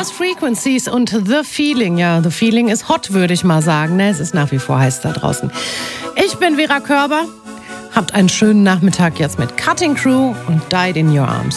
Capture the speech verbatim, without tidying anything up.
Lost Frequencies und The Feeling. Ja, The Feeling ist hot, würde ich mal sagen. Ne? Es ist nach wie vor heiß da draußen. Ich bin Vera Körber. Habt einen schönen Nachmittag jetzt mit Cutting Crew und Died in Your Arms.